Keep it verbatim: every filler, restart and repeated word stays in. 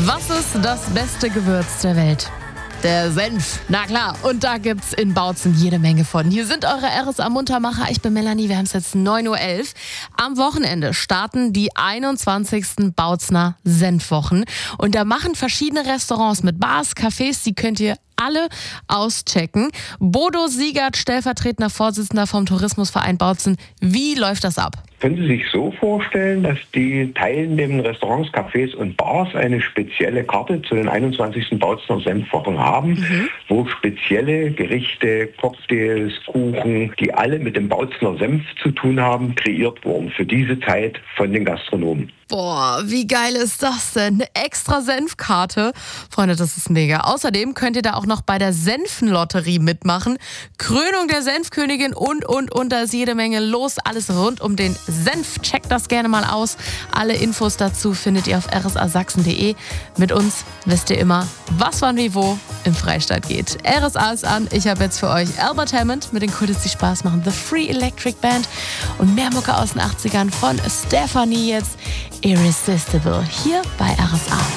Was ist das beste Gewürz der Welt? Der Senf, na klar. Und da gibt's in Bautzen jede Menge von. Hier sind eure R S A-Muntermacher. Ich bin Melanie, wir haben es jetzt neun Uhr elf. Am Wochenende starten die einundzwanzigsten Bautzener Senfwochen. Und da machen verschiedene Restaurants mit Bars, Cafés, die könnt ihr alle auschecken. Bodo Siegert, stellvertretender Vorsitzender vom Tourismusverein Bautzen. Wie läuft das ab? Können Sie sich so vorstellen, dass die teilnehmenden Restaurants, Cafés und Bars eine spezielle Karte zu den einundzwanzigsten Bautzener Senfwochen haben, mhm. wo spezielle Gerichte, Cocktails, Kuchen, die alle mit dem Bautzener Senf zu tun haben, kreiert wurden für diese Zeit von den Gastronomen. Boah, wie geil ist das denn? Eine extra Senfkarte. Freunde, das ist mega. Außerdem könnt ihr da auch noch bei der Senfenlotterie mitmachen. Krönung der Senfkönigin und, und, und. Da ist jede Menge los. Alles rund um den Senf. Checkt das gerne mal aus. Alle Infos dazu findet ihr auf r s a sachsen punkt d e. Mit uns wisst ihr immer, was wann wie wo im Freistaat geht. R S A ist an. Ich habe jetzt für euch Albert Hammond mit den Kulis, die Spaß machen. The Free Electric Band und mehr Mucke aus den achtzigern von Stephanie jetzt. Irresistible hier bei R S A.